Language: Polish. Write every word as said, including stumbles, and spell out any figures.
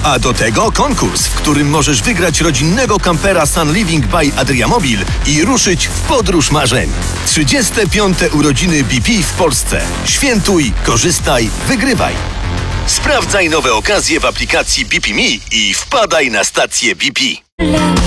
A do tego konkurs, w którym możesz wygrać rodzinnego kampera Sun Living by Adriamobil i ruszyć w podróż marzeń. trzydzieste piąte urodziny B P w Polsce. Świętuj, korzystaj, wygrywaj. Sprawdzaj nowe okazje w aplikacji B P Me i wpadaj na stację B P.